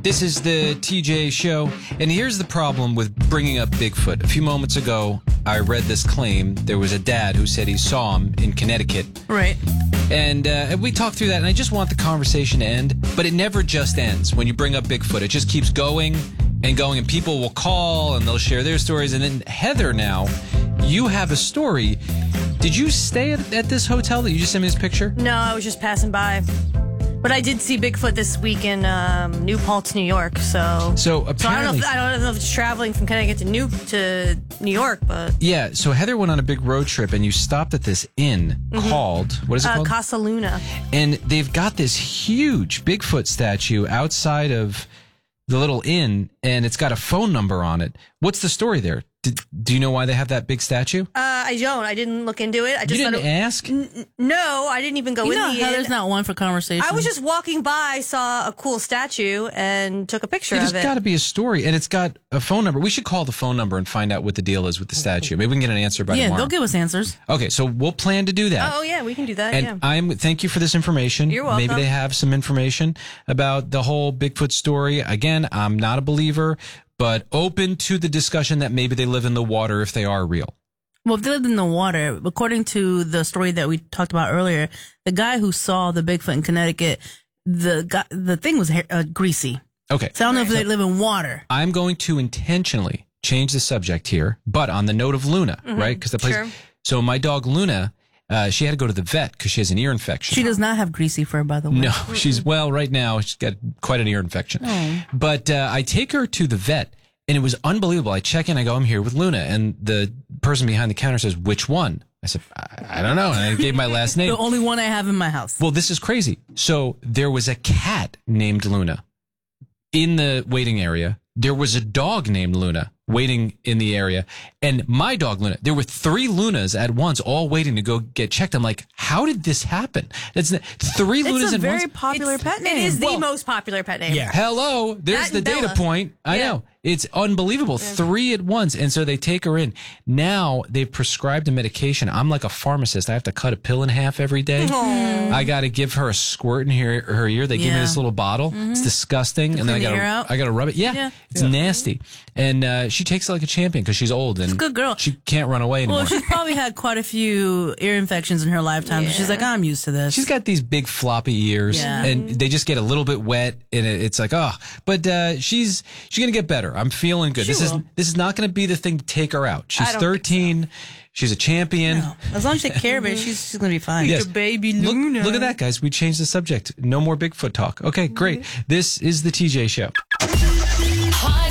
This is the TJ Show, and here's the problem with bringing up Bigfoot. A few moments ago, I read this claim. There was a dad who said he saw him in Connecticut. Right. And we talked through that, and I just want the conversation to end, but it never just ends when you bring up Bigfoot. It just keeps going and going, and people will call, and they'll share their stories. And then, Heather, now, you have a story. Did you stay at this hotel that you just sent me this picture? No, I was just passing by. But I did see Bigfoot this week in New Paltz, New York. So apparently, I don't know if it's traveling from Connecticut to New York, but yeah. So Heather went on a big road trip, and you stopped at this inn called, what is it called? Casa Luna. And they've got this huge Bigfoot statue outside of the little inn, and it's got a phone number on it. What's the story there? Do you know why they have that big statue? I don't. I didn't look into it. I just you didn't ask? No, I didn't even go in the inn. Heather's not one for conversation. I was just walking by, saw a cool statue, and took a picture of it. There's got to be a story, and it's got a phone number. We should call the phone number and find out what the deal is with the statue. Maybe we can get an answer by tomorrow. Yeah, they'll give us answers. Okay, so we'll plan to do that. Oh, yeah, we can do that, and thank you for this information. You're welcome. Maybe they have some information about the whole Bigfoot story. Again, I'm not a believer, but open to the discussion that maybe they live in the water if they are real. Well, if they lived in the water, according to the story that we talked about earlier, the guy who saw the Bigfoot in Connecticut, the thing was greasy. Okay. So I don't know if they live in water. I'm going to intentionally change the subject here, but on the note of Luna, right? Because the place. Sure. So my dog Luna, she had to go to the vet because she has an ear infection. She does not have greasy fur, by the way. No, right now she's got quite an ear infection. Oh. But I take her to the vet, and it was unbelievable. I check in, I go, I'm here with Luna, and the person behind the counter says, which one? I said, I don't know. And I gave my last name. The only one I have in my house. Well, this is crazy. So there was a cat named Luna in the waiting area. There was a dog named Luna waiting in the area, and my dog Luna. There were 3 Lunas at once, all waiting to go get checked. I'm like, how did this happen? It's 3 Lunas It's a at very once. popular pet name. It is the most popular pet name. Yeah. Hello. There's That the and data Bella. point. I know. It's unbelievable. 3 at once. And so they take her in. Now they've prescribed a medication. I'm like a pharmacist. I have to cut a pill in half every day. I got to give her a squirt in her ear. They give me this little bottle. It's disgusting. And then clean the ear out? I got to rub it. Yeah. It's nasty. And she takes it like a champion because she's old and She's a good girl. She can't run away anymore. Well, she's probably had quite a few ear infections in her lifetime. She's like, I'm used to this. She's got these big floppy ears, and they just get a little bit wet, and it's like, oh. But she's going to get better. I'm feeling good. This is not going to be the thing to take her out. She's 13. She's a champion. No. As long as you take care of it, she's going to be fine. Yes. Baby Luna. Look at that, guys. We changed the subject. No more Bigfoot talk. Okay, great. This is the TJ Show. Hot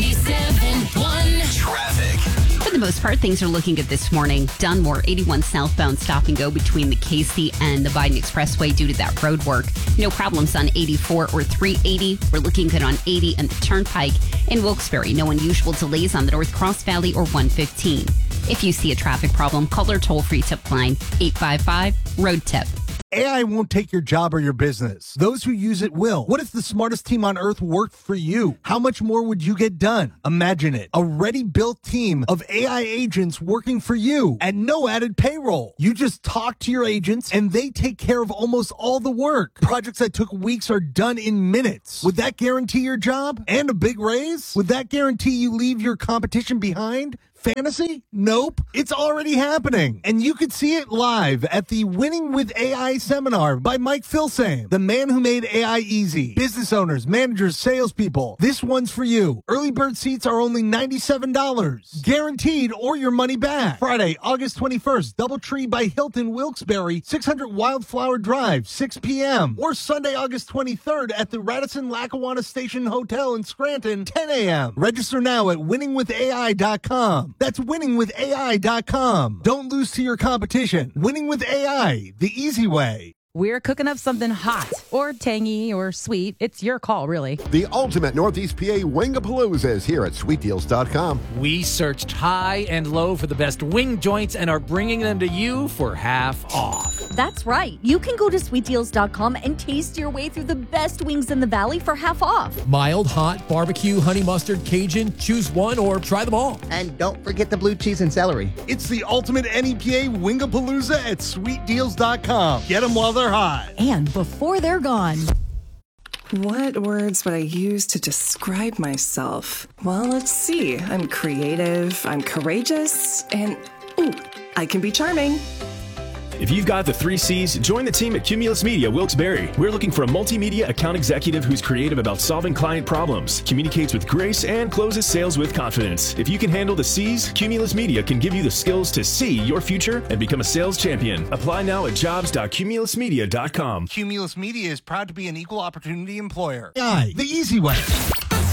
97.1 Traffic. For the most part, things are looking good this morning. Dunmore, 81 southbound stop and go between the Casey and the Biden Expressway due to that road work. No problems on 84 or 380. We're looking good on 80 and the Turnpike. In Wilkes-Barre, no unusual delays on the North Cross Valley or 115. If you see a traffic problem, call our toll-free tip line, 855-ROAD-TIP. AI won't take your job or your business. Those who use it will. What if the smartest team on earth worked for you? How much more would you get done? Imagine it. A ready-built team of AI agents working for you at no added payroll. You just talk to your agents and they take care of almost all the work. Projects that took weeks are done in minutes. Would that guarantee your job and a big raise? Would that guarantee you leave your competition behind? Fantasy? Nope. It's already happening. And you could see it live at the Winning with AI seminar by Mike Filsaime, the man who made AI easy. Business owners, managers, salespeople. This one's for you. Early bird seats are only $97. Guaranteed or your money back. Friday, August 21st, Doubletree by Hilton Wilkes-Barre, 600 Wildflower Drive, 6 p.m. Or Sunday, August 23rd at the Radisson-Lackawanna Station Hotel in Scranton, 10 a.m. Register now at winningwithai.com. That's winningwithai.com. Don't lose to your competition. Winning with AI, the easy way. We're cooking up something hot or tangy or sweet. It's your call, really. The ultimate Northeast PA Wingapalooza is here at sweetdeals.com. We searched high and low for the best wing joints and are bringing them to you for half off. That's right. You can go to sweetdeals.com and taste your way through the best wings in the valley for half off. Mild, hot, barbecue, honey mustard, Cajun, choose one or try them all. And don't forget the blue cheese and celery. It's the ultimate NEPA Wingapalooza at sweetdeals.com. Get them while they're hot. And before they're gone. What words would I use to describe myself? Well, let's see. I'm creative, I'm courageous, and ooh, I can be charming. If you've got the 3 C's, join the team at Cumulus Media Wilkes-Barre. We're looking for a multimedia account executive who's creative about solving client problems, communicates with grace, and closes sales with confidence. If you can handle the C's, Cumulus Media can give you the skills to see your future and become a sales champion. Apply now at jobs.cumulusmedia.com. Cumulus Media is proud to be an equal opportunity employer. AI, the easy way.